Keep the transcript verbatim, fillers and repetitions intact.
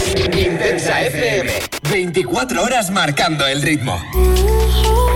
Intensa F M. veinticuatro horas marcando el ritmo.